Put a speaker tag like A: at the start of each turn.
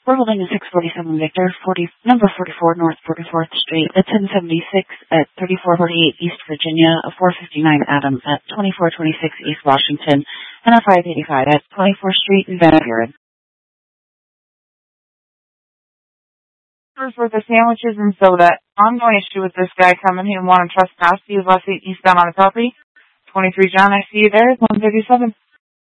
A: We're holding a 647 Victor, number 44 North 44th Street, a 1076 at 3448 East Virginia, a 459 Adams at 2426 East Washington, and a 585 at 24th Street in Van Buren.
B: For the sandwiches and soda. Ongoing issue with this guy coming here and wanting to trespass. He was last 8 eastbound on the property. 23 John, I see you there. 137.